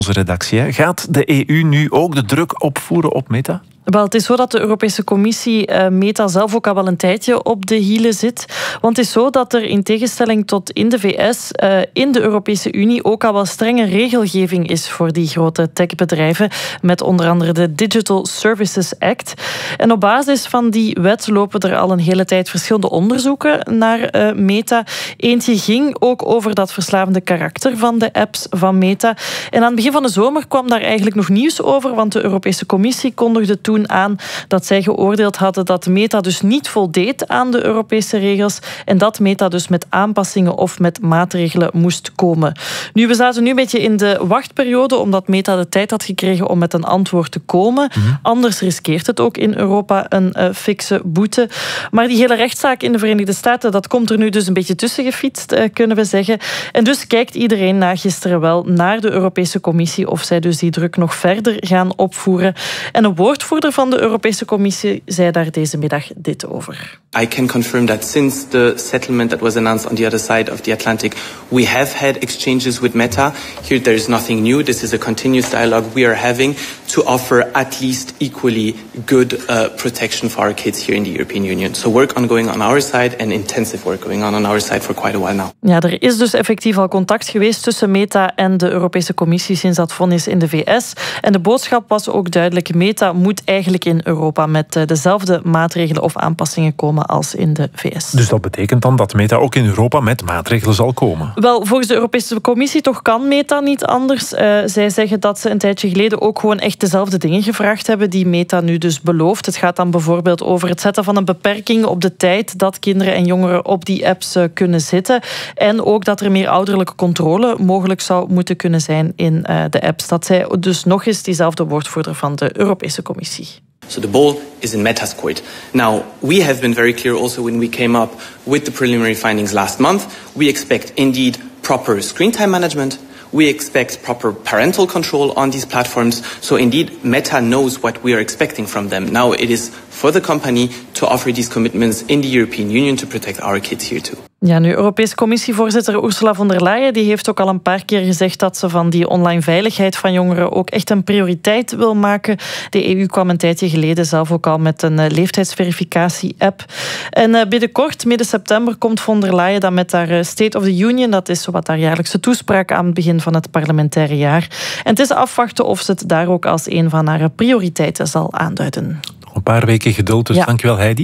Onze redactie. Hè. Gaat de EU nu ook de druk opvoeren op Meta? Wel, het is zo dat de Europese Commissie Meta zelf ook al wel een tijdje op de hielen zit. Want het is zo dat er in tegenstelling tot in de VS in de Europese Unie ook al wel strenge regelgeving is voor die grote techbedrijven, met onder andere de Digital Services Act. En op basis van die wet lopen er al een hele tijd verschillende onderzoeken naar Meta. Eentje ging ook over dat verslavende karakter van de apps van Meta. En aan het begin van de zomer kwam daar eigenlijk nog nieuws over, want de Europese Commissie kondigde toen aan dat zij geoordeeld hadden dat Meta dus niet voldeed aan de Europese regels en dat Meta dus met aanpassingen of met maatregelen moest komen. Nu, we zaten nu een beetje in de wachtperiode omdat Meta de tijd had gekregen om met een antwoord te komen. Anders riskeert het ook in Europa een fikse boete. Maar die hele rechtszaak in de Verenigde Staten, dat komt er nu dus een beetje tussen gefietst, kunnen we zeggen. En dus kijkt iedereen na gisteren wel naar de Europese Commissie of zij dus die druk nog verder gaan opvoeren. En een woordvoerder van de Europese Commissie zei daar deze middag dit over. I can confirm that since the settlement that was announced on the other side of the Atlantic, we have had exchanges with Meta. Here there is nothing new. This is a continuous dialogue we are having to offer at least equally good protection for our kids here in the European Union. So work ongoing on our side and intensive work going on our side for quite a while now. Ja, er is dus effectief al contact geweest tussen Meta en de Europese Commissie sinds dat vonnis in de VS. En de boodschap was ook duidelijk: Meta moet eigenlijk in Europa met dezelfde maatregelen of aanpassingen komen als in de VS. Dus dat betekent dan dat Meta ook in Europa met maatregelen zal komen? Wel, volgens de Europese Commissie toch kan Meta niet anders. Zij zeggen dat ze een tijdje geleden ook gewoon echt dezelfde dingen gevraagd hebben die Meta nu dus belooft. Het gaat dan bijvoorbeeld over het zetten van een beperking op de tijd dat kinderen en jongeren op die apps kunnen zitten. En ook dat er meer ouderlijke controle mogelijk zou moeten kunnen zijn in de apps. Dat zei dus nog eens diezelfde woordvoerder van de Europese Commissie. So the ball is in Meta's court. Now, we have been very clear also when we came up with the preliminary findings last month. We expect indeed proper screen time management. We expect proper parental control on these platforms. So indeed, Meta knows what we are expecting from them. Now it is for the company to offer these commitments in the European Union to protect our kids here too. Ja, nu Europese Commissievoorzitter Ursula von der Leyen die heeft ook al een paar keer gezegd dat ze van die online veiligheid van jongeren ook echt een prioriteit wil maken. De EU kwam een tijdje geleden zelf ook al met een leeftijdsverificatie-app. En binnenkort, midden september, komt von der Leyen dan met haar State of the Union. Dat is zowat haar jaarlijkse toespraak aan het begin van het parlementaire jaar. En het is afwachten of ze het daar ook als een van haar prioriteiten zal aanduiden. Een paar weken geduld, dus dankjewel Heidi.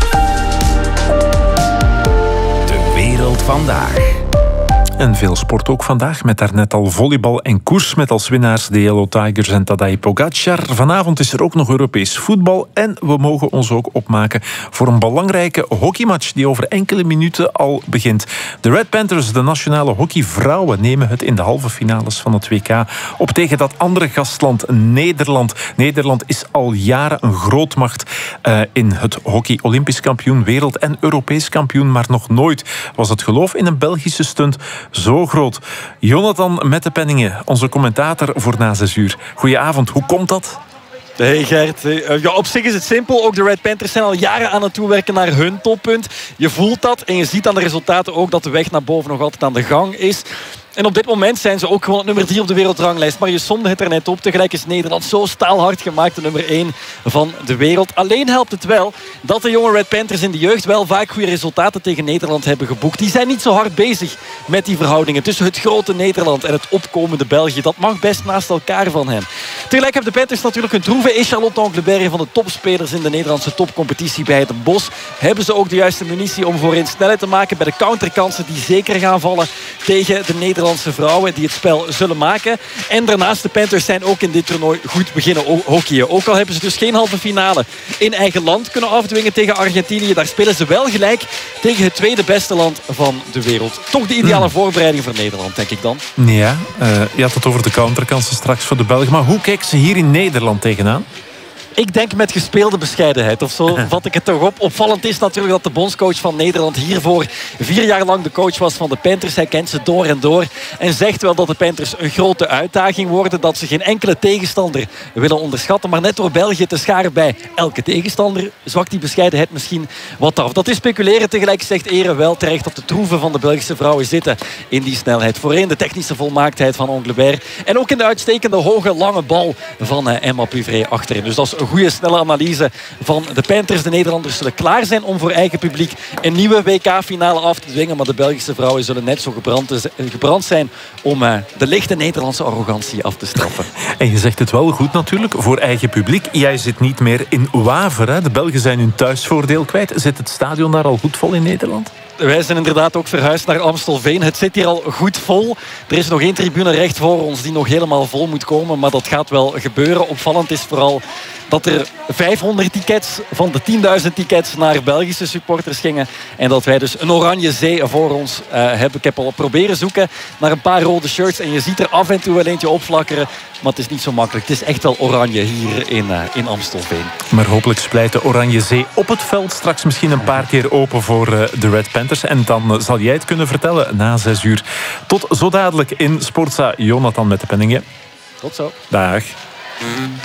Wereld vandaag. En veel sport ook vandaag, met daarnet al volleybal en koers met als winnaars de Yellow Tigers en Tadej Pogacar. Vanavond is er ook nog Europees voetbal en we mogen ons ook opmaken voor een belangrijke hockeymatch die over enkele minuten al begint. De Red Panthers, de nationale hockeyvrouwen, nemen het in de halve finales van het WK op tegen dat andere gastland Nederland. Nederland is al jaren een grootmacht in het hockey. Olympisch kampioen, wereld- en Europees kampioen, maar nog nooit was het geloof in een Belgische stunt zo groot. Jonathan Mettepenningen, onze commentator voor na 6 uur. Goedenavond, hoe komt dat? Hey Gert, ja, op zich is het simpel. Ook de Red Panthers zijn al jaren aan het toewerken naar hun toppunt. Je voelt dat en je ziet aan de resultaten ook dat de weg naar boven nog altijd aan de gang is. En op dit moment zijn ze ook gewoon het nummer 3 op de wereldranglijst. Maar je somde het er net op. Tegelijk is Nederland zo staalhard gemaakt de nummer 1 van de wereld. Alleen helpt het wel dat de jonge Red Panthers in de jeugd wel vaak goede resultaten tegen Nederland hebben geboekt. Die zijn niet zo hard bezig met die verhoudingen tussen het grote Nederland en het opkomende België. Dat mag best naast elkaar van hen. Tegelijk hebben de Panthers natuurlijk hun troeven. Is Charlotte Anglebert, van de topspelers in de Nederlandse topcompetitie bij Den Bosch. Hebben ze ook de juiste munitie om voorin snelheid te maken bij de counterkansen die zeker gaan vallen tegen de Nederlandse vrouwen die het spel zullen maken. En daarnaast, de Panthers zijn ook in dit toernooi goed beginnen hockeyen. Ook al hebben ze dus geen halve finale in eigen land kunnen afdwingen tegen Argentinië. Daar spelen ze wel gelijk tegen het tweede beste land van de wereld. Toch de ideale voorbereiding voor Nederland, denk ik dan. Ja, je had het over de counterkansen straks voor de Belgen. Maar hoe kijken ze hier in Nederland tegenaan? Ik denk met gespeelde bescheidenheid. Of zo vat ik het toch op. Opvallend is natuurlijk dat de bondscoach van Nederland hiervoor 4 jaar lang de coach was van de Panthers. Hij kent ze door en door. En zegt wel dat de Panthers een grote uitdaging worden. Dat ze geen enkele tegenstander willen onderschatten. Maar net door België te scharen bij elke tegenstander zwakt die bescheidenheid misschien wat af. Dat is speculeren. Tegelijk zegt Ere wel terecht dat de troeven van de Belgische vrouwen zitten in die snelheid. Voorin de technische volmaaktheid van Anglebert. En ook in de uitstekende hoge lange bal van Emma Puvray achterin. Dus dat is een goede snelle analyse van de Panthers. De Nederlanders zullen klaar zijn om voor eigen publiek een nieuwe WK-finale af te dwingen. Maar de Belgische vrouwen zullen net zo gebrand zijn om de lichte Nederlandse arrogantie af te straffen. En je zegt het wel goed natuurlijk, voor eigen publiek. Jij zit niet meer in Waver. Hè? De Belgen zijn hun thuisvoordeel kwijt. Zit het stadion daar al goed vol in Nederland? Wij zijn inderdaad ook verhuisd naar Amstelveen. Het zit hier al goed vol. Er is nog 1 tribune recht voor ons die nog helemaal vol moet komen. Maar dat gaat wel gebeuren. Opvallend is vooral dat er 500 tickets van de 10.000 tickets naar Belgische supporters gingen. En dat wij dus een oranje zee voor ons hebben. Ik heb al proberen zoeken naar een paar rode shirts. En je ziet er af en toe wel eentje opflakkeren. Maar het is niet zo makkelijk. Het is echt wel oranje hier in Amstelveen. Maar hopelijk splijt de oranje zee op het veld straks misschien een paar keer open voor de Red Panthers. En dan zal jij het kunnen vertellen na 6 uur. Tot zo dadelijk in Sportza. Jonathan met de penningen. Tot zo. Dag.